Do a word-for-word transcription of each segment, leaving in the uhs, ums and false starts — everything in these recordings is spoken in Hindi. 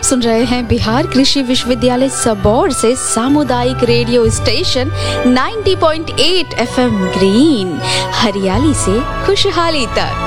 आप सुन रहे हैं बिहार कृषि विश्वविद्यालय सबौर से सामुदायिक रेडियो स्टेशन नब्बे पॉइंट आठ एफएम ग्रीन, हरियाली से खुशहाली तक।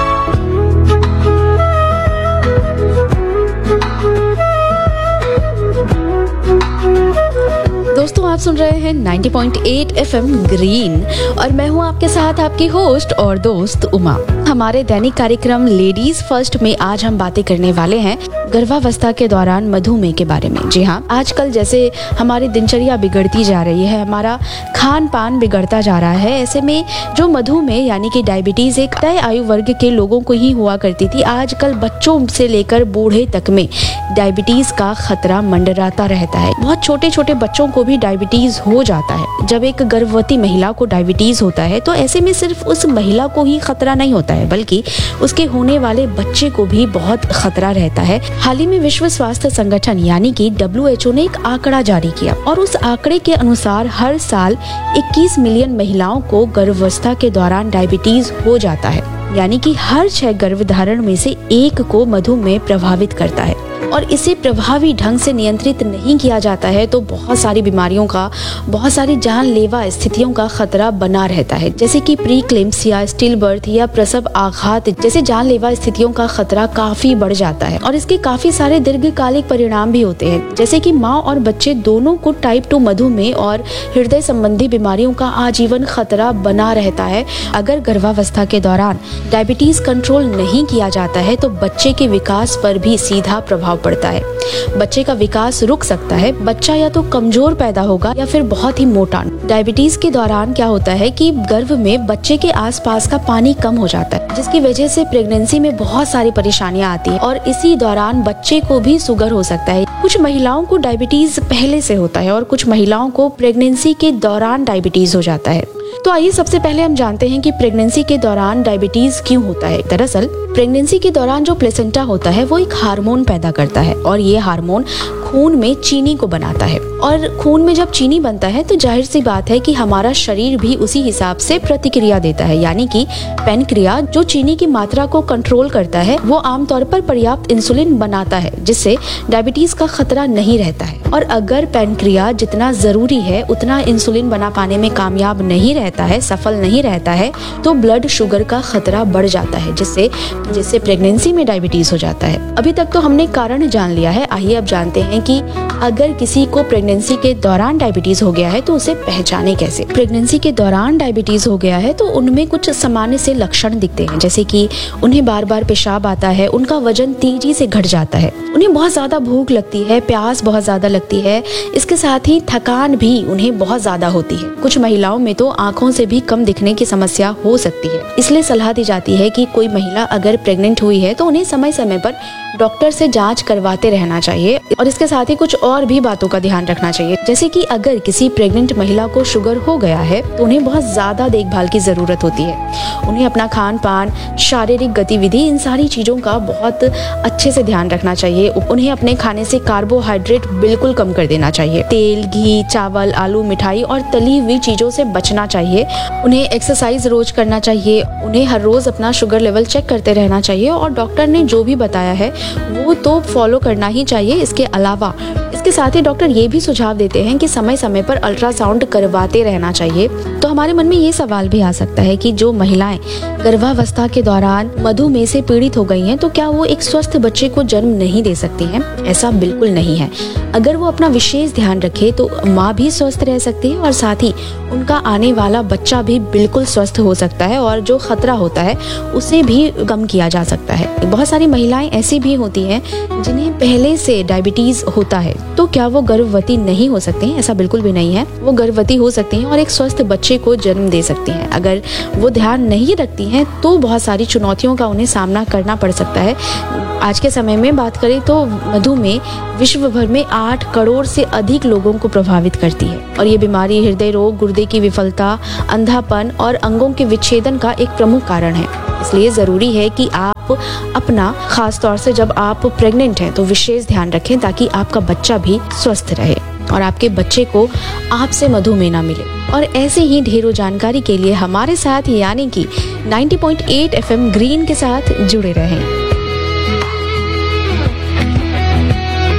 दोस्तों, आप सुन रहे हैं नब्बे पॉइंट आठ एफएम ग्रीन और मैं हूं आपके साथ आपकी होस्ट और दोस्त उमा। हमारे दैनिक कार्यक्रम लेडीज फर्स्ट में आज हम बातें करने वाले हैं गर्भावस्था के दौरान मधुमेह के बारे में। जी हाँ, आजकल जैसे हमारी दिनचर्या बिगड़ती जा रही है, हमारा खान पान बिगड़ता जा रहा है, ऐसे में जो मधुमेह यानी कि डायबिटीज एक तय आयु वर्ग के लोगों को ही हुआ करती थी, आजकल बच्चों से लेकर बूढ़े तक में डायबिटीज का खतरा मंडराता रहता है। बहुत छोटे छोटे बच्चों को भी डायबिटीज हो जाता है। जब एक गर्भवती महिला को डायबिटीज होता है तो ऐसे में सिर्फ उस महिला को ही खतरा नहीं होता है, बल्कि उसके होने वाले बच्चे को भी बहुत खतरा रहता है। हाल ही में विश्व स्वास्थ्य संगठन यानी कि डब्ल्यू एच ओ ने एक आंकड़ा जारी किया और उस आंकड़े के अनुसार हर साल इक्कीस मिलियन महिलाओं को गर्भावस्था के दौरान डायबिटीज हो जाता है, यानी कि हर छह गर्भधारण में से एक को मधुमेह प्रभावित करता है। और इसे प्रभावी ढंग से नियंत्रित नहीं किया जाता है तो बहुत सारी बीमारियों का, बहुत सारी जानलेवा स्थितियों का खतरा बना रहता है, जैसे कि प्री क्लेम्सिया, स्टिल बर्थ या प्रसव आघात जैसे जानलेवा स्थितियों का खतरा काफी बढ़ जाता है। और इसके काफी सारे दीर्घकालिक परिणाम भी होते हैं, जैसे कि माँ और बच्चे दोनों को टाइप टू मधुमेह और हृदय संबंधी बीमारियों का आजीवन खतरा बना रहता है। अगर गर्भावस्था के दौरान डायबिटीज कंट्रोल नहीं किया जाता है तो बच्चे के विकास पर भी सीधा प्रभाव पड़ता है। बच्चे का विकास रुक सकता है, बच्चा या तो कमजोर पैदा होगा या फिर बहुत ही मोटा। डायबिटीज के दौरान क्या होता है कि गर्भ में बच्चे के आसपास का पानी कम हो जाता है, जिसकी वजह से प्रेगनेंसी में बहुत सारी परेशानियां आती हैं और इसी दौरान बच्चे को भी शुगर हो सकता है। कुछ महिलाओं को डायबिटीज पहले से होता है और कुछ महिलाओं को प्रेगनेंसी के दौरान डायबिटीज हो जाता है। तो आइए सबसे पहले हम जानते हैं कि प्रेगनेंसी के दौरान डायबिटीज क्यों होता है। दरअसल प्रेगनेंसी के दौरान जो प्लेसेंटा होता है वो एक हार्मोन पैदा करता है और ये हार्मोन खून में चीनी को बनाता है। और खून में जब चीनी बनता है तो जाहिर सी बात है कि हमारा शरीर भी उसी हिसाब से प्रतिक्रिया देता है, यानी कि पैनक्रिया जो चीनी की मात्रा को कंट्रोल करता है वो आमतौर पर पर्याप्त इंसुलिन बनाता है, जिससे डायबिटीज का खतरा नहीं रहता है। और अगर पैनक्रिया जितना जरूरी है उतना इंसुलिन बना पाने में कामयाब नहीं रहता है, सफल नहीं रहता है, तो ब्लड शुगर का खतरा बढ़ जाता है, जिससे जिससे प्रेगनेंसी में डायबिटीज हो जाता है। अभी तक तो हमने कारण जान लिया है, आइए अब जानते हैं कि अगर किसी को प्रेगनेंसी के दौरान डायबिटीज हो गया है तो उसे पहचाने कैसे। प्रेगनेंसी के दौरान डायबिटीज हो गया है तो उनमें कुछ सामान्य से लक्षण दिखते हैं, जैसे कि उन्हें बार बार पेशाब आता है, उनका वजन तेजी से घट जाता है, उन्हें बहुत ज्यादा भूख लगती है, प्यास बहुत ज्यादा लगती है, इसके साथ ही थकान भी उन्हें बहुत ज्यादा होती है। कुछ महिलाओं में तो आंखों से भी कम दिखने की समस्या हो सकती है। इसलिए सलाह दी जाती है कि कोई महिला अगर प्रेग्नेंट हुई है तो उन्हें समय समय पर डॉक्टर से जांच करवाते रहना चाहिए और इसके साथ ही कुछ और भी बातों का ध्यान रखना चाहिए, जैसे कि अगर किसी प्रेग्नेंट महिला को शुगर हो गया है तो उन्हें बहुत ज्यादा देखभाल की जरूरत होती है। उन्हें अपना खान पान, शारीरिक गतिविधि, इन सारी चीजों का बहुत अच्छे से ध्यान रखना चाहिए। उन्हें अपने खाने से कार्बोहाइड्रेट बिल्कुल कम कर देना चाहिए। तेल, घी, चावल, आलू, मिठाई और तली हुई चीजों से बचना चाहिए। उन्हें एक्सरसाइज रोज करना चाहिए। उन्हें हर रोज अपना शुगर लेवल चेक करते रहना चाहिए और डॉक्टर ने जो भी बताया है वो तो फॉलो करना ही चाहिए। इसके अलावा इसके साथ ही डॉक्टर ये भी सुझाव देते हैं कि समय समय पर अल्ट्रासाउंड करवाते रहना चाहिए। तो हमारे मन में ये सवाल भी आ सकता है कि जो महिलाएं गर्भावस्था के दौरान मधुमेह से पीड़ित हो गई हैं तो क्या वो एक स्वस्थ बच्चे को जन्म नहीं दे सकती हैं? ऐसा बिल्कुल नहीं है। अगर वो अपना विशेष ध्यान रखे तो माँ भी स्वस्थ रह सकती है और साथ ही उनका आने वाला बच्चा भी बिल्कुल स्वस्थ हो सकता है और जो खतरा होता है उसे भी कम किया जा सकता है। बहुत सारी महिलाएं ऐसी भी होती हैं जिन्हें पहले से डायबिटीज होता है, तो क्या वो गर्भवती नहीं हो सकती हैं? ऐसा बिल्कुल भी नहीं है। वो गर्भवती हो सकती हैं और एक स्वस्थ बच्चे को जन्म दे सकती हैं। अगर वो ध्यान नहीं रखती हैं तो बहुत सारी चुनौतियों का उन्हें सामना करना पड़ सकता है। आज के समय में बात करें तो मधुमेह विश्व भर में आठ करोड़ से अधिक लोगों को प्रभावित करती है और ये बीमारी हृदय रोग, गुर्दे की विफलता, अंधापन और अंगों के विच्छेदन का एक प्रमुख कारण है। इसलिए जरूरी है कि आप अपना, खास तौर से जब आप प्रेग्नेंट हैं, तो विशेष ध्यान रखें ताकि आपका बच्चा भी स्वस्थ रहे और आपके बच्चे को आपसे मधुमेह ना मिले। और ऐसे ही ढेरों जानकारी के लिए हमारे साथ यानी कि नब्बे पॉइंट आठ एफएम ग्रीन के साथ जुड़े रहें।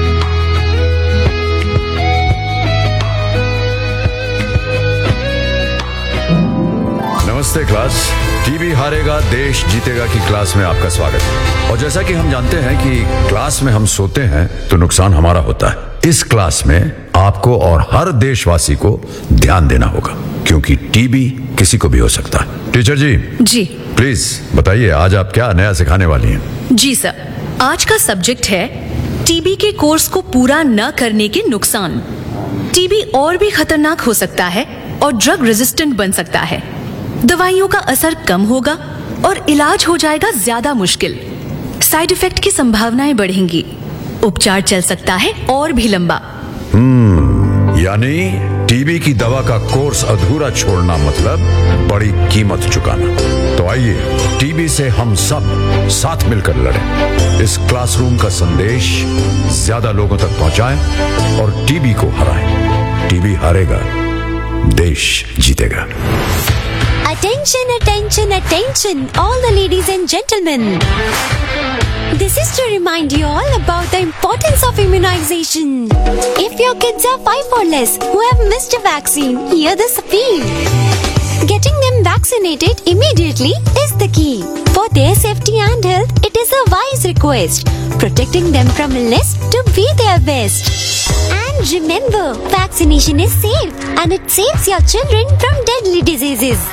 नमस्ते क्लास। टीबी हारेगा देश जीतेगा की क्लास में आपका स्वागत है। और जैसा कि हम जानते हैं कि क्लास में हम सोते हैं तो नुकसान हमारा होता है। इस क्लास में आपको और हर देशवासी को ध्यान देना होगा, क्योंकि टीबी किसी को भी हो सकता है। टीचर जी जी प्लीज बताइए, आज आप क्या नया सिखाने वाली हैं? जी सर, आज का सब्जेक्ट है टीबी के कोर्स को पूरा न करने के नुकसान। टीबी और भी खतरनाक हो सकता है और ड्रग रेजिस्टेंट बन सकता है। दवाइयों का असर कम होगा और इलाज हो जाएगा ज्यादा मुश्किल। साइड इफेक्ट की संभावनाएं बढ़ेंगी। उपचार चल सकता है और भी लंबा। हम्म यानी टीबी की दवा का कोर्स अधूरा छोड़ना मतलब बड़ी कीमत चुकाना। तो आइए टीबी से हम सब साथ मिलकर लड़ें। इस क्लासरूम का संदेश ज्यादा लोगों तक पहुंचाएं और टीबी को हराएं। टीबी हारेगा, देश जीतेगा। Attention, attention, attention, all the ladies and gentlemen. This is to remind you all about the importance of immunization. If your kids are five or less who have missed a vaccine, hear this appeal. Getting them vaccinated immediately is the key. For their safety and health, it is a wise request. Protecting them from illness to be their best. And remember, vaccination is safe and it saves your children from deadly diseases.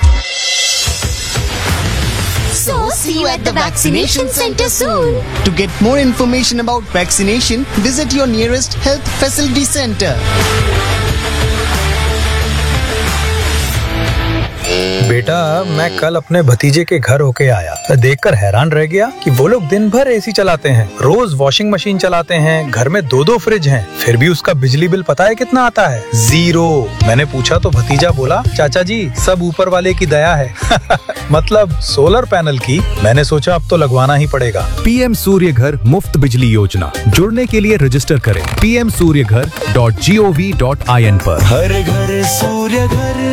So, see you at the vaccination center soon. To get more information about vaccination, visit your nearest health facility center. बेटा, मैं कल अपने भतीजे के घर होके आया, देखकर हैरान रह गया कि वो लोग दिन भर एसी चलाते हैं, रोज वॉशिंग मशीन चलाते हैं, घर में दो दो फ्रिज हैं, फिर भी उसका बिजली बिल पता है कितना आता है? जीरो। मैंने पूछा तो भतीजा बोला, चाचा जी सब ऊपर वाले की दया है। मतलब सोलर पैनल की। मैंने सोचा अब तो लगवाना ही पड़ेगा। पीएम सूर्य घर मुफ्त बिजली योजना, जुड़ने के लिए रजिस्टर करें पी एम सूर्य घर dot G O V dot I N पर। हर घर सूर्य घर।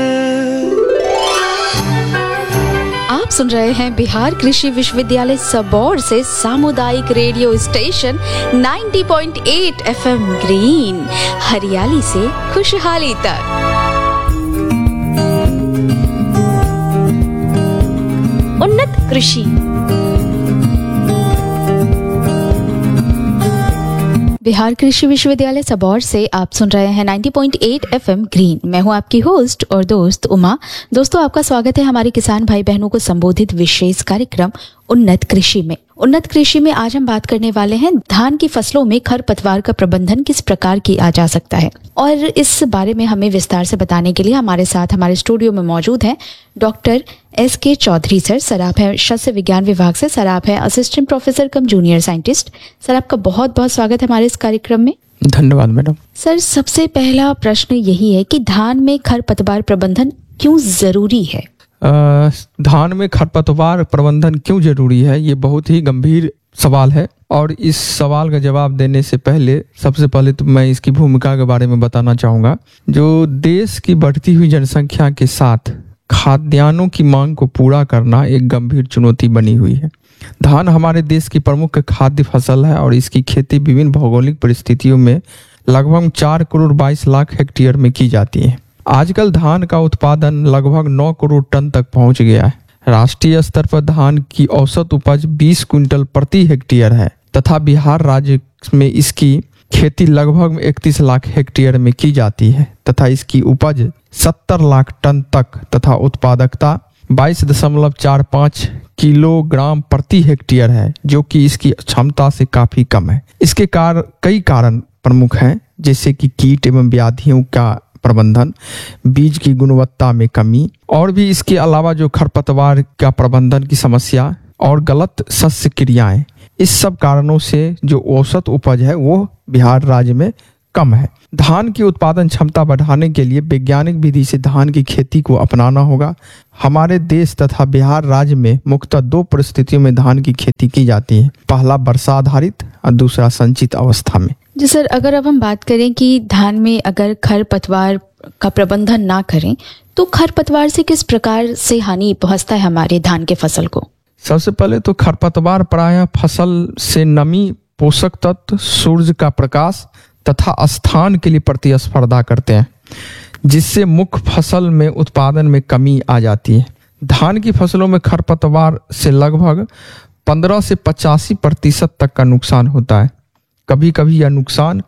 आप सुन रहे हैं बिहार कृषि विश्वविद्यालय सबौर से सामुदायिक रेडियो स्टेशन नब्बे पॉइंट आठ एफएम ग्रीन, हरियाली से खुशहाली तक। उन्नत कृषि। बिहार कृषि विश्वविद्यालय सबौर से आप सुन रहे हैं नब्बे पॉइंट आठ एफएम ग्रीन। मैं हूं आपकी होस्ट और दोस्त उमा। दोस्तों, आपका स्वागत है हमारे किसान भाई बहनों को संबोधित विशेष कार्यक्रम उन्नत कृषि में। उन्नत कृषि में आज हम बात करने वाले हैं धान की फसलों में खरपतवार का प्रबंधन किस प्रकार किया जा सकता है। और इस बारे में हमें विस्तार से बताने के लिए हमारे साथ हमारे स्टूडियो में मौजूद हैं डॉक्टर एस के चौधरी सर। सर आप है शस्य विज्ञान विभाग से, सर आप है असिस्टेंट प्रोफेसर कम जूनियर साइंटिस्ट। सर आपका बहुत बहुत स्वागत है हमारे इस कार्यक्रम में। धन्यवाद मैडम। सर सबसे पहला प्रश्न यही है कि धान में खरपतवार प्रबंधन क्यों जरूरी है? आ, धान में खरपतवार प्रबंधन क्यों जरूरी है, ये बहुत ही गंभीर सवाल है। और इस सवाल का जवाब देने से पहले सबसे पहले तो मैं इसकी भूमिका के बारे में बताना चाहूँगा। जो देश की बढ़ती हुई जनसंख्या के साथ खाद्यान्नों की मांग को पूरा करना एक गंभीर चुनौती बनी हुई है। धान हमारे देश की प्रमुख खाद्य फसल है और इसकी खेती विभिन्न भौगोलिक परिस्थितियों में लगभग चार करोड़ बाईस लाख हेक्टेयर में की जाती है। आजकल धान का उत्पादन लगभग नौ करोड़ टन तक पहुंच गया है। राष्ट्रीय स्तर पर धान की औसत उपज बीस क्विंटल प्रति हेक्टेयर है तथा बिहार राज्य में इसकी खेती लगभग इकतीस लाख हेक्टेयर में की जाती है तथा इसकी उपज सत्तर लाख टन तक तथा उत्पादकता बाईस दशमलव चार पाँच किलोग्राम प्रति हेक्टेयर है, जो कि इसकी क्षमता से काफी कम है। इसके कार कई कारण प्रमुख हैं, जैसे कि कीट एवं व्याधियों का प्रबंधन, बीज की गुणवत्ता में कमी और भी इसके अलावा जो खरपतवार का प्रबंधन की समस्या और गलत शस्य क्रियाएं, इस सब कारणों से जो औसत उपज है वो बिहार राज्य में कम है। धान की उत्पादन क्षमता बढ़ाने के लिए वैज्ञानिक विधि से धान की खेती को अपनाना होगा। हमारे देश तथा बिहार राज्य में मुख्यतः दो परिस्थितियों में धान की खेती की जाती है, पहला वर्षा आधारित और दूसरा संचित अवस्था में। जी सर, अगर अब हम बात करें कि धान में अगर खरपतवार का प्रबंधन ना करें तो खरपतवार से किस प्रकार से हानि पहुंचता है हमारे धान के फसल को? सबसे पहले तो खरपतवार प्रायः फसल से नमी, पोषक तत्व, सूर्य का प्रकाश तथा स्थान के लिए प्रतिस्पर्धा करते हैं, जिससे मुख्य फसल में उत्पादन में कमी आ जाती है। धान की फसलों में खरपतवार से लगभग पंद्रह से पचासी प्रतिशत तक का नुकसान होता है। कभी कभी यह नुकसान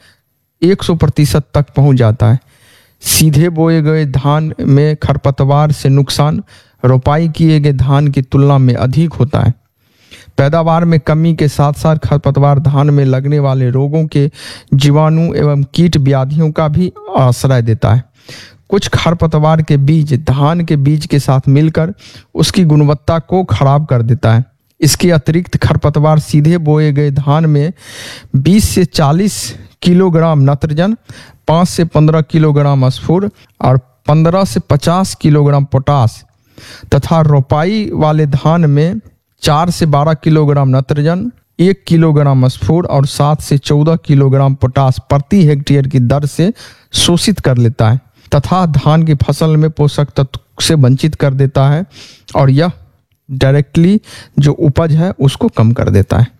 सौ प्रतिशत तक पहुंच जाता है। सीधे बोए गए धान में खरपतवार से नुकसान रोपाई किए गए धान की तुलना में अधिक होता है। पैदावार में कमी के साथ साथ खरपतवार धान में लगने वाले रोगों के जीवाणु एवं कीट व्याधियों का भी आश्रय देता है। कुछ खरपतवार के बीज धान के बीज के साथ मिलकर उसकी गुणवत्ता को खराब कर देता है। इसके अतिरिक्त खरपतवार सीधे बोए गए धान में बीस से चालीस किलोग्राम नाइट्रोजन, पाँच से पंद्रह किलोग्राम स्फुर और पंद्रह से पचास किलोग्राम पोटास तथा रोपाई वाले धान में चार से बारह किलोग्राम नाइट्रोजन, एक किलोग्राम स्फुर और सात से चौदह किलोग्राम पोटास प्रति हेक्टेयर की दर से शोषित कर लेता है तथा धान की फसल में पोषक तत्व से वंचित कर देता है और यह डायरेक्टली जो उपज है उसको कम कर देता है।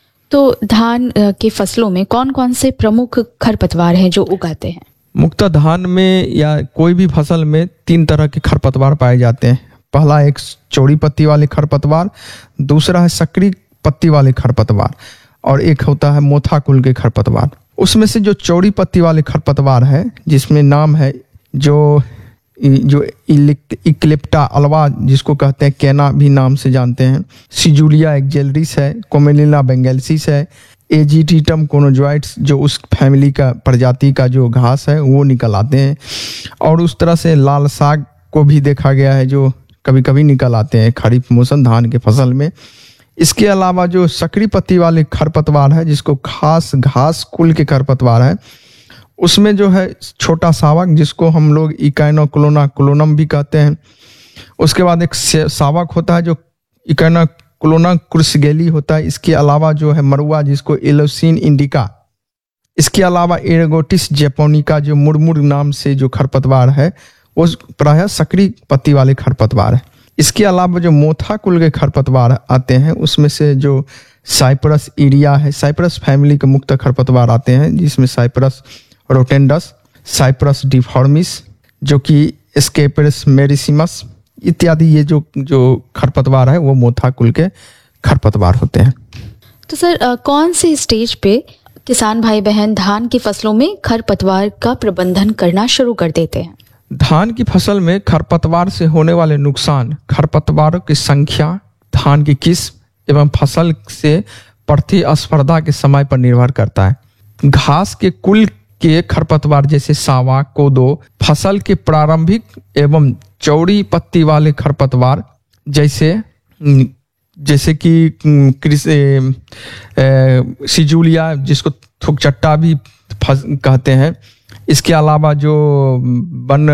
तो धान की फसलों में कौन कौन से प्रमुख खरपतवार हैं जो उगाते हैं? मुख्यतः धान में या कोई भी फसल में तीन तरह के खरपतवार पाए जाते हैं। पहला एक चौड़ी पत्ती वाले खरपतवार, दूसरा है सक्रिय पत्ती वाले खरपतवार और एक होता है मोथा कुल के खरपतवार। उसमें से जो चौड़ी पत्ती वाले खरपतवार है जिसमें नाम है जो जो इक्लिप्टा अल्वा जिसको कहते हैं, केना भी नाम से जानते हैं, सिजुलिया एक्जेलरिस है, कोमेलिना बेंगेलसिस है, एजीटिटम कोनोजॉइट्स जो उस फैमिली का प्रजाति का जो घास है वो निकल आते हैं। और उस तरह से लाल साग को भी देखा गया है जो कभी कभी निकल आते हैं खरीफ मौसम धान के फसल में। इसके अलावा जो सक्रिय पत्ती वाले खरपतवार है जिसको खास घास कुल के खरपतवार है, उसमें जो है छोटा सावक जिसको हम लोग इकाइनोक्लोना क्लोनम भी कहते हैं। उसके बाद एक सावक होता है जो इकाइनोक्लोना क्रुसगेली होता है। इसके अलावा जो है मरुआ जिसको एलोसिन इंडिका, इसके अलावा एरेगोटिस जैपोनिका जो मुड़मुड़ नाम से जो खरपतवार है वो प्रायः सक्रिय पत्ती वाले खरपतवार है। इसके अलावा जो मोथा कुल के खरपतवार आते हैं उसमें से जो साइप्रस इरिया है, साइप्रस फैमिली के मुक्त खरपतवार आते हैं जिसमें साइप्रस रोटेंडस, साइप्रस डिफॉर्मिस जो कि स्केपरस मेरिसिमस इत्यादि ये जो जो खरपतवार है वो मोथा कुल के खरपतवार होते हैं। तो सर आ, कौन सी स्टेज पे किसान भाई बहन धान की फसलों में खरपतवार का प्रबंधन करना शुरू कर देते हैं? धान की फसल में खरपतवार से होने वाले नुकसान खरपतवारों की संख्या, धान की किस्म एवं फसल से प्रतिस्पर्धा के समय पर निर्भर करता है। घास के कुल के खरपतवार जैसे सावा, कोदो, फसल के प्रारंभिक एवं चौड़ी पत्ती वाले खरपतवार जैसे जैसे कि सिजुलिया जिसको थुकचट्टा भी कहते हैं। इसके अलावा जो बन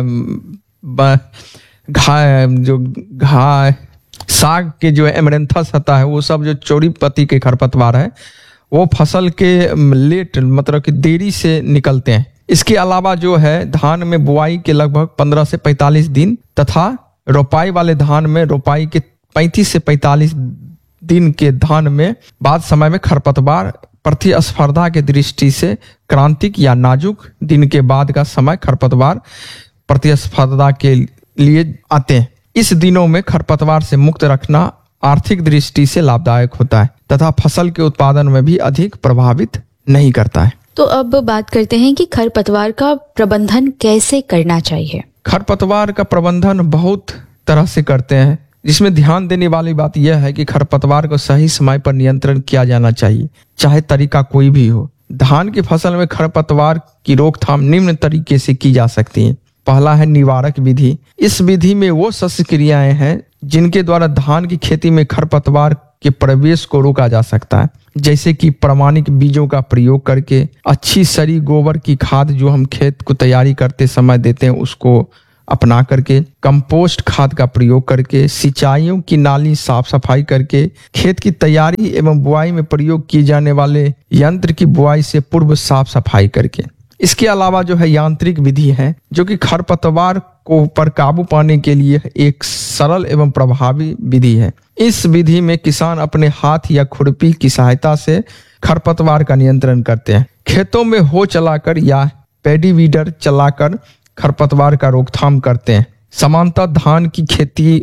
घा जो घा साग के जो एमरेंथस होता है वो सब जो चौड़ी पत्ती के खरपतवार है वो फसल के लेट मतलब कि देरी से निकलते हैं। इसके अलावा जो है धान में बुआई के लगभग पंद्रह से पैंतालीस दिन तथा रोपाई वाले धान में रोपाई के पैंतीस से पैंतालीस दिन के धान में बाद समय में खरपतवार प्रतिस्पर्धा के दृष्टि से क्रांतिक या नाजुक दिन के बाद का समय खरपतवार प्रतिस्पर्धा के लिए आते हैं। इस दिनों में खरपतवार से मुक्त रखना आर्थिक दृष्टि से लाभदायक होता है तथा फसल के उत्पादन में भी अधिक प्रभावित नहीं करता है। तो अब बात करते हैं कि खरपतवार का प्रबंधन कैसे करना चाहिए। खरपतवार का प्रबंधन बहुत तरह से करते हैं जिसमें ध्यान देने वाली बात यह है कि खरपतवार को सही समय पर नियंत्रण किया जाना चाहिए, चाहे तरीका कोई भी हो। धान की फसल में खरपतवार की रोकथाम निम्न तरीके से की जा सकती है। पहला है निवारक विधि। इस विधि में वो शस्य क्रियाएं हैं जिनके द्वारा धान की खेती में खरपतवार के प्रवेश को रोका जा सकता है, जैसे कि प्रमाणिक बीजों का प्रयोग करके, अच्छी सड़ी गोबर की खाद जो हम खेत को तैयारी करते समय देते हैं उसको अपना करके, कंपोस्ट खाद का प्रयोग करके, सिंचाइयों की नाली साफ सफाई करके, खेत की तैयारी एवं बुआई में प्रयोग किए जाने वाले यंत्र की बुआई से पूर्व साफ सफाई करके। इसके अलावा जो है यांत्रिक विधि है जो कि खरपतवार को पर काबू पाने के लिए एक सरल एवं प्रभावी विधि है। इस विधि में किसान अपने हाथ या खुरपी की सहायता से खरपतवार का नियंत्रण करते हैं। खेतों में हो चलाकर या पैडी वीडर चलाकर खरपतवार का रोकथाम करते हैं। समांतर धान की खेती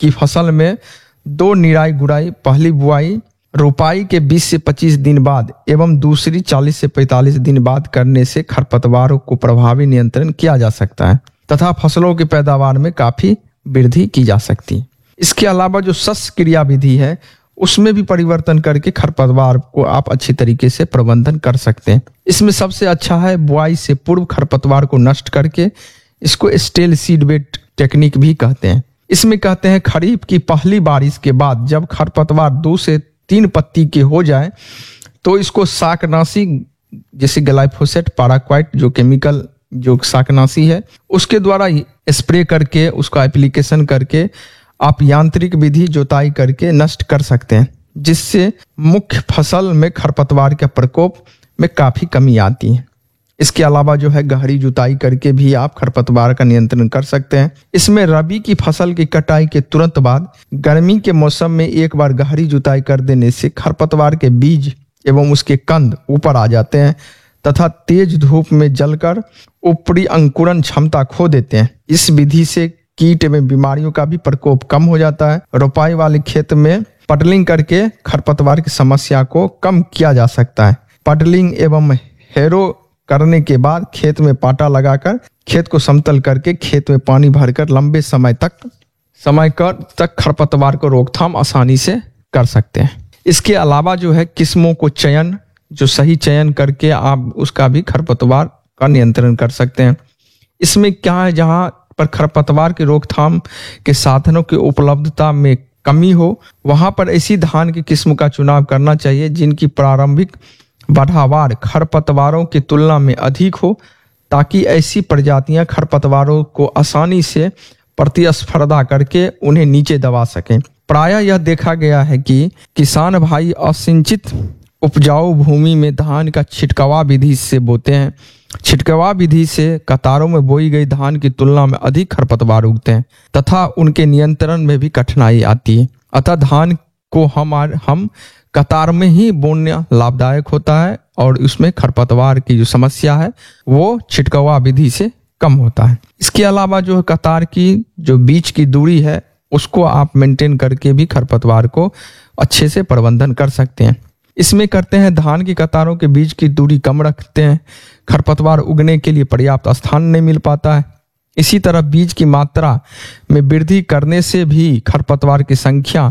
की फसल में दो निराई गुड़ाई, पहली बुआई रोपाई के बीस से पच्चीस दिन बाद एवं दूसरी चालीस से पैंतालीस दिन बाद करने से खरपतवारों को प्रभावी नियंत्रण किया जा सकता है तथा फसलों की पैदावार में काफी वृद्धि की जा सकती है। इसके अलावा जो शस्य क्रिया विधि है उसमें भी परिवर्तन करके खरपतवार को आप अच्छी तरीके से प्रबंधन कर सकते हैं। इसमें सबसे अच्छा है बुआई से पूर्व खरपतवार को नष्ट करके, इसको स्टेल सीड बेड टेक्निक भी कहते हैं। इसमें कहते हैं खरीफ की पहली बारिश के बाद जब खरपतवार दो से तीन पत्ती के हो जाए तो इसको शाकनाशी जैसे ग्लाइफोसेट, पैराक्वाइट जो केमिकल जो शाकनाशी है उसके द्वारा स्प्रे करके उसका एप्लीकेशन करके आप यांत्रिक विधि जोताई करके नष्ट कर सकते हैं, जिससे मुख्य फसल में खरपतवार के प्रकोप में काफी कमी आती है। इसके अलावा जो है गहरी जुताई करके भी आप खरपतवार का नियंत्रण कर सकते हैं। इसमें रबी की फसल की कटाई के तुरंत बाद गर्मी के मौसम में एक बार गहरी जुताई कर देने से खरपतवार के बीज एवं उसके कंद ऊपर आ जाते हैं तथा तेज धूप में जलकर ऊपरी अंकुरण क्षमता खो देते हैं। इस विधि से कीट एवं बीमारियों का भी प्रकोप कम हो जाता है। रोपाई वाले खेत में पटलिंग करके खरपतवार की समस्या को कम किया जा सकता है। पटलिंग एवं हेरो करने के बाद खेत में पाटा लगाकर खेत को समतल करके खेत में पानी भरकर लंबे समय तक समय कर तक खरपतवार को रोकथाम आसानी से कर सकते हैं। इसके अलावा जो है किस्मों को चयन जो सही चयन करके आप उसका भी खरपतवार का नियंत्रण कर सकते हैं। इसमें क्या है, जहां पर खरपतवार की रोकथाम के साधनों की उपलब्धता में कमी हो वहां पर ऐसी धान की किस्म का चुनाव करना चाहिए जिनकी प्रारंभिक बढ़ावार खरपतवारों की तुलना में अधिक हो, ताकि ऐसी प्रजातियां खरपतवारों को आसानी से प्रतिस्पर्धा करके उन्हें नीचे दबा सकें। प्रायः यह देखा गया है कि किसान भाई असिंचित उपजाऊ भूमि में धान का छिटकवा विधि से बोते हैं। छिटकवा विधि से कतारों में बोई गई धान की तुलना में अधिक खरपतवार उगते हैं तथा उनके नियंत्रण में भी कठिनाई आती है। अतः धान को हमारे हम कतार में ही बोना लाभदायक होता है और उसमें खरपतवार की जो समस्या है वो छिटकवा विधि से कम होता है। इसके अलावा जो कतार की जो बीच की दूरी है उसको आप मेंटेन करके भी खरपतवार को अच्छे से प्रबंधन कर सकते हैं। इसमें करते हैं धान की कतारों के बीच की दूरी कम रखते हैं, खरपतवार उगने के लिए पर्याप्त स्थान नहीं मिल पाता है। इसी तरह बीज की मात्रा में वृद्धि करने से भी खरपतवार की संख्या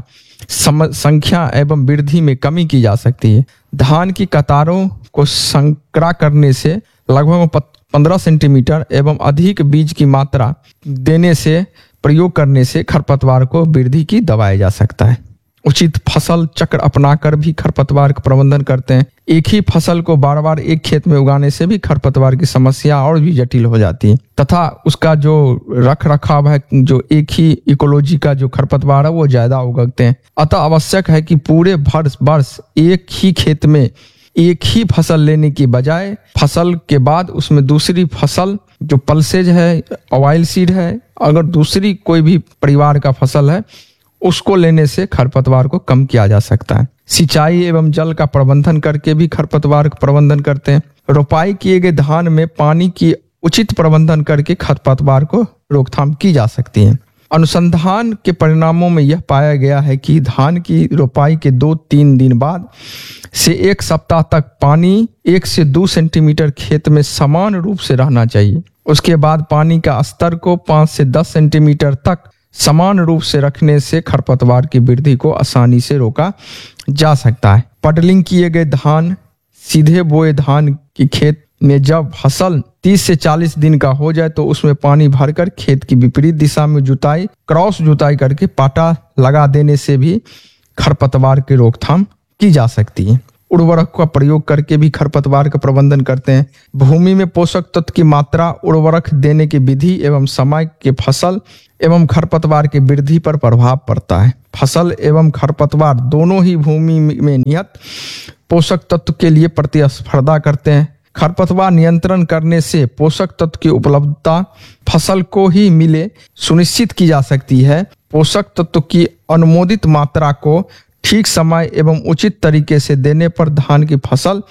संख्या एवं वृद्धि में कमी की जा सकती है। धान की कतारों को संकरा करने से लगभग पंद्रह सेंटीमीटर एवं अधिक बीज की मात्रा देने से प्रयोग करने से खरपतवार को वृद्धि की दबाया जा सकता है। उचित फसल चक्र अपनाकर भी खरपतवार का प्रबंधन करते हैं। एक ही फसल को बार बार एक खेत में उगाने से भी खरपतवार की समस्या और भी जटिल हो जाती है तथा उसका जो रख रखाव है, जो एक ही इकोलॉजी का जो खरपतवार है वो ज्यादा उगते हैं। अतः आवश्यक है कि पूरे वर्ष वर्ष एक ही खेत में एक ही फसल लेने की बजाय फसल के बाद उसमें दूसरी फसल जो पल्सेज है, ऑयल सीड है, अगर दूसरी कोई भी परिवार का फसल है उसको लेने से खरपतवार को कम किया जा सकता है। सिंचाई एवं जल का प्रबंधन करके भी खरपतवार का प्रबंधन करते हैं। रोपाई किए गए धान में पानी की उचित प्रबंधन करके खरपतवार को रोकथाम की जा सकती है। अनुसंधान के परिणामों में यह पाया गया है कि धान की रोपाई के दो तीन दिन बाद से एक सप्ताह तक पानी एक से दो सेंटीमीटर खेत में समान रूप से रहना चाहिए। उसके बाद पानी का स्तर को पाँच से दस सेंटीमीटर तक समान रूप से रखने से खरपतवार की वृद्धि को आसानी से रोका जा सकता है। पटलिंग किए गए धान सीधे बोए धान की खेत में जब फसल तीस से चालीस दिन का हो जाए तो उसमें पानी भरकर खेत की विपरीत दिशा में जुताई क्रॉस जुताई करके पाटा लगा देने से भी खरपतवार की रोकथाम की जा सकती है। उर्वरक का प्रयोग करके भी खरपतवार का प्रबंधन करते हैं। भूमि में पोषक तत्व की मात्रा, उर्वरक देने की विधि एवं समय के फसल एवं खरपतवार की वृद्धि पर प्रभाव पड़ता है। फसल एवं खरपतवार दोनों ही भूमि में नियत पोषक तत्व के लिए प्रतिस्पर्धा करते हैं। खरपतवार नियंत्रण करने से पोषक तत्व की उपलब्धता फसल को ही मिले सुनिश्चित की जा सकती है। पोषक तत्व की अनुमोदित मात्रा को ठीक समय एवं उचित तरीके से देने पर धान की फसल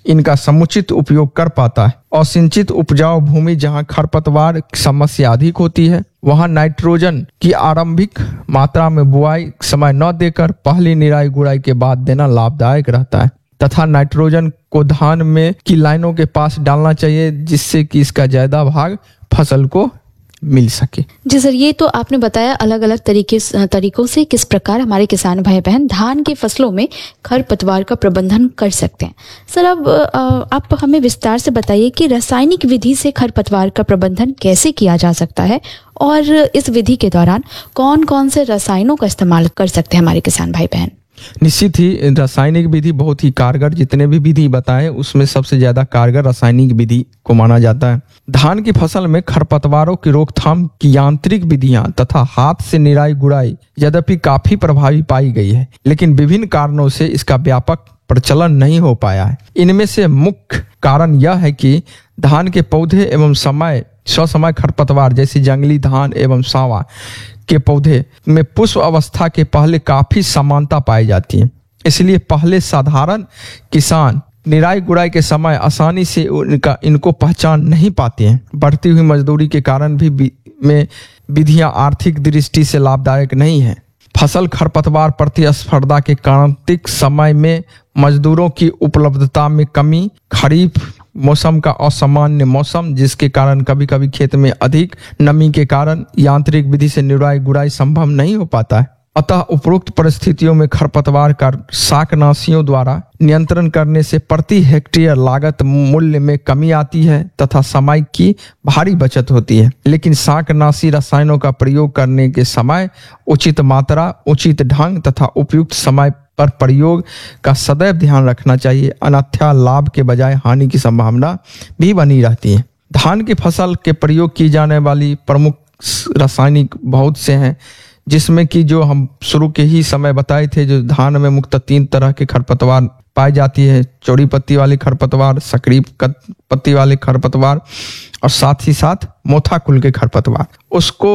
इनका समुचित उपयोग कर पाता है। असिंचित उपजाऊ भूमि जहां खरपतवार समस्या अधिक होती है वहां नाइट्रोजन की आरंभिक मात्रा में बुआई समय न देकर पहली निराई गुड़ाई के बाद देना लाभदायक रहता है तथा नाइट्रोजन को धान में की लाइनों के पास डालना चाहिए जिससे कि इसका ज्यादा भाग फसल को मिल सके। जी सर, ये तो आपने बताया अलग अलग तरीके तरीकों से किस प्रकार हमारे किसान भाई बहन धान की फसलों में खरपतवार का प्रबंधन कर सकते हैं। सर, अब आप हमें विस्तार से बताइए कि रासायनिक विधि से खरपतवार का प्रबंधन कैसे किया जा सकता है और इस विधि के दौरान कौन कौन से रसायनों का इस्तेमाल कर सकते हैं हमारे किसान भाई बहन। निश्चित ही रासायनिक विधि बहुत ही कारगर, जितने भी विधि बताएं उसमें सबसे ज्यादा कारगर रासायनिक विधि को माना जाता है। धान की फसल में खरपतवारों की रोकथाम की यांत्रिक विधियां तथा हाथ से निराई गुड़ाई यद्यपि काफी प्रभावी पाई गई है, लेकिन विभिन्न कारणों से इसका व्यापक प्रचलन नहीं हो पाया है। इनमें से मुख्य कारण यह है कि धान के पौधे एवं समय ससमय खरपतवार जैसे जंगली धान एवं सावा के पौधे में पुष्प अवस्था के पहले काफी समानता पाई जाती है। इसलिए पहले साधारण किसान निराई गुड़ाई के समय आसानी से इनका इनको पहचान नहीं पाते हैं। बढ़ती हुई मजदूरी के कारण भी में विधियां आर्थिक दृष्टि से लाभदायक नहीं है। फसल खरपतवार प्रतिस्पर्धा के क्रांतिक समय में मजदूरों की उपलब्धता में कमी, खरीफ मौसम का असामान्य मौसम जिसके कारण कभी कभी खेत में अधिक नमी के कारण यांत्रिक विधि से निराई गुड़ाई संभव नहीं हो पाता है। अतः उपरोक्त परिस्थितियों में खरपतवार का शाकनाशियों द्वारा नियंत्रण करने से प्रति हेक्टेयर लागत मूल्य में कमी आती है तथा समय की भारी बचत होती है। लेकिन शाकनाशी रसायनों का प्रयोग करने के समय उचित मात्रा, उचित ढंग तथा उपयुक्त समय पर प्रयोग का सदैव ध्यान रखना चाहिए, अन्यथा लाभ के बजाय हानि की संभावना भी बनी रहती है। धान की फसल के प्रयोग की जाने वाली प्रमुख रासायनिक बहुत से हैं, जिसमें कि जो हम शुरू के ही समय बताए थे, जो धान में मुख्यतः तीन तरह के खरपतवार पाई जाती है, चौड़ी पत्ती वाले खरपतवार, सक्रिय पत्ती वाले खरपतवार और साथ ही साथ मोथा कुल के खरपतवार। उसको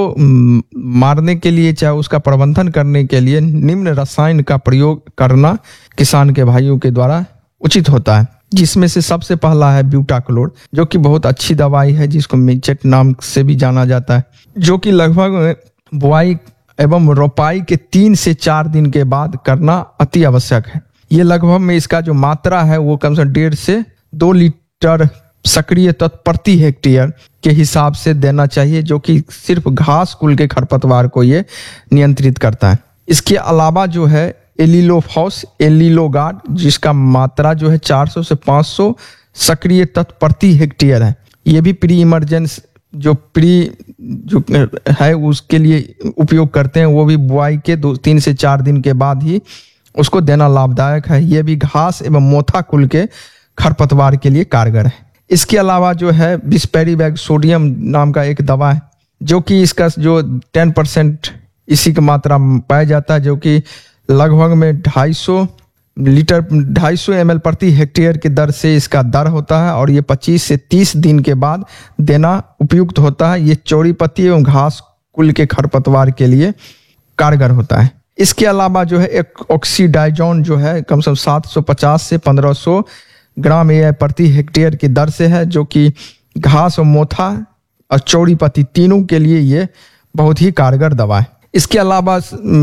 मारने के लिए चाहे उसका प्रबंधन करने के लिए निम्न रसायन का प्रयोग करना किसान के भाइयों के द्वारा उचित होता है, जिसमें से सबसे पहला है ब्यूटाक्लोर, जो कि बहुत अच्छी दवाई है जिसको मिचेट नाम से भी जाना जाता है, जो कि लगभग बुआई एवं रोपाई के तीन से चार दिन के बाद करना अति आवश्यक है। ये लगभग में इसका जो मात्रा है वो कम से कम डेढ़ से दो लीटर सक्रिय तत्व प्रति हेक्टेयर के हिसाब से देना चाहिए, जो कि सिर्फ घास कुल के खरपतवार को ये नियंत्रित करता है। इसके अलावा जो है एलिलोफॉस, एलिलोगार्ड, जिसका मात्रा जो है चार सौ से पाँच सौ सक्रिय तत्व प्रति हेक्टेयर है। ये भी प्री इमरजेंस जो प्री जो है उसके लिए उपयोग करते हैं, वो भी बुआई के दो तीन से चार दिन के बाद ही उसको देना लाभदायक है। ये भी घास एवं मोथा कुल के खरपतवार के लिए कारगर है। इसके अलावा जो है बिस्पेरिवैग सोडियम नाम का एक दवा है, जो कि इसका जो टेन परसेंट इसी की मात्रा पाया जाता है, जो कि लगभग में ढाई सौ लीटर ढाई सौ एम एल प्रति हेक्टेयर की दर से इसका दर होता है और ये पच्चीस से तीस दिन के बाद देना उपयुक्त होता है। ये चौड़ी पत्ती एवं घास कुल के खरपतवार के लिए कारगर होता है। इसके अलावा जो है एक ऑक्सीडाइजोन जो है कम से कम सात सौ पचास से पंद्रह सौ ग्राम ए प्रति हेक्टेयर की दर से है, जो कि घास और मोथा और चौड़ी पत्ती तीनों के लिए ये बहुत ही कारगर दवा है। इसके अलावा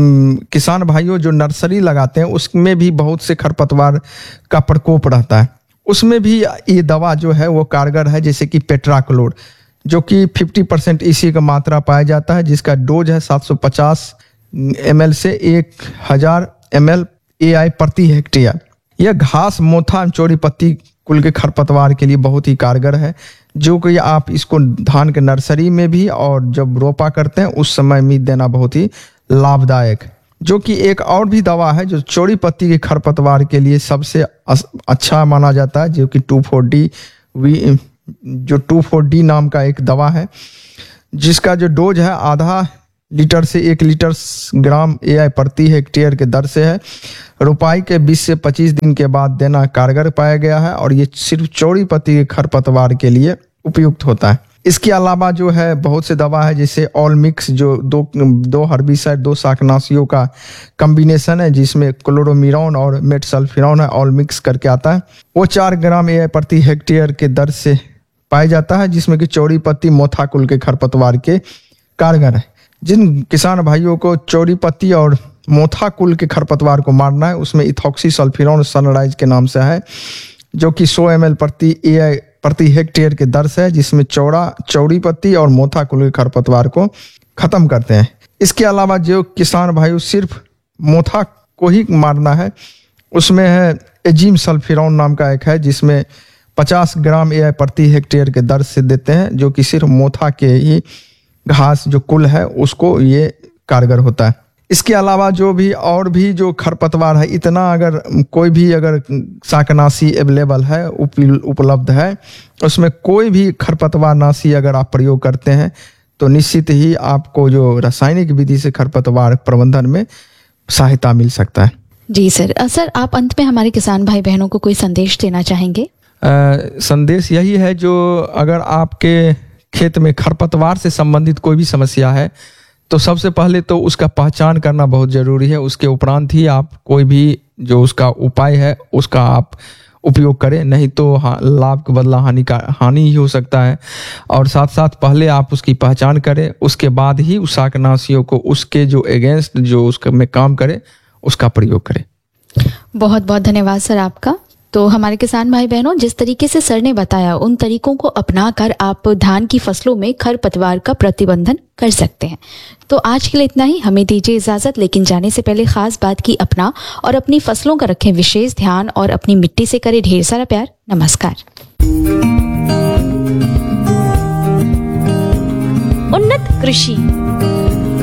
किसान भाइयों जो नर्सरी लगाते हैं उसमें भी बहुत से खरपतवार का प्रकोप रहता है, उसमें भी ये दवा जो है वो कारगर है, जैसे कि पेट्राक्लोर, जो कि पचास परसेंट इसी का मात्रा पाया जाता है, जिसका डोज है सात सौ पचास एम एल से एक हज़ार एम एल ए आई प्रति हेक्टेयर। यह घास, मोथा, चौड़ी पत्ती कुल के खरपतवार के लिए बहुत ही कारगर है, जो कि आप इसको धान के नर्सरी में भी और जब रोपा करते हैं उस समय में देना बहुत ही लाभदायक। जो कि एक और भी दवा है जो चौड़ी पत्ती के खरपतवार के लिए सबसे अच्छा माना जाता है, जो कि टू फोर डी वी जो टू फोर डी नाम का एक दवा है, जिसका जो डोज है आधा लीटर से एक लीटर ग्राम ए आई प्रति हेक्टेयर के दर से है। रोपाई के बीस से पच्चीस दिन के बाद देना कारगर पाया गया है और ये सिर्फ चौड़ी पत्ती के खरपतवार के लिए उपयुक्त होता है। इसके अलावा जो है बहुत से दवा है, जैसे ऑल मिक्स, जो दो दो हर्बिसाइड दो शाकनाशियों का कॉम्बिनेशन है, जिसमें क्लोरोमिरॉन और मेटसल्फिरॉन है, ऑल मिक्स करके आता है। वो चार ग्राम ए प्रति हेक्टेयर के दर से पाया जाता है, जिसमें कि चौड़ी पत्ती मोथा कुल के खरपतवार के कारगर है। जिन किसान भाइयों को चौड़ी पत्ती और मोथा कुल के खरपतवार को मारना है, उसमें इथॉक्सी सल्फिरॉन सनराइज के नाम से है, जो कि सौ एम एल प्रति ए प्रति हेक्टेयर के दर से है, जिसमें चौड़ा चौड़ी पत्ती और मोथा कुल के खरपतवार को खत्म करते हैं। इसके अलावा जो किसान भाई सिर्फ मोथा को ही मारना है, उसमें है एजीम सल्फिरॉन नाम का एक है, जिसमें पचास ग्राम ए प्रति हेक्टेयर के दर से देते हैं, जो कि सिर्फ मोथा के ही घास जो कुल है उसको ये कारगर होता है। इसके अलावा जो भी और भी जो खरपतवार है, इतना अगर कोई भी अगर शाकनाशी अवेलेबल है, उपलब्ध है, उसमें कोई भी खरपतवार नाशी अगर आप प्रयोग करते हैं तो निश्चित ही आपको जो रासायनिक विधि से खरपतवार प्रबंधन में सहायता मिल सकता है। जी सर। सर, आप अंत में हमारे किसान भाई बहनों को कोई संदेश देना चाहेंगे? आ, संदेश यही है, जो अगर आपके खेत में खरपतवार से संबंधित कोई भी समस्या है तो सबसे पहले तो उसका पहचान करना बहुत जरूरी है। उसके उपरांत ही आप कोई भी जो उसका उपाय है उसका आप उपयोग करें, नहीं तो हाँ, लाभ के बदला हानि का हानि ही हो सकता है। और साथ साथ पहले आप उसकी पहचान करें, उसके बाद ही उस शाकनाशियों को उसके जो अगेंस्ट जो उसके में काम करे उसका प्रयोग करें। बहुत बहुत धन्यवाद सर आपका। तो हमारे किसान भाई बहनों, जिस तरीके से सर ने बताया उन तरीकों को अपनाकर आप धान की फसलों में खरपतवार का प्रतिबंधन कर सकते हैं। तो आज के लिए इतना ही, हमें दीजिए इजाजत, लेकिन जाने से पहले खास बात की अपना और अपनी फसलों का रखें विशेष ध्यान और अपनी मिट्टी से करें ढेर सारा प्यार। नमस्कार। उन्नत कृषि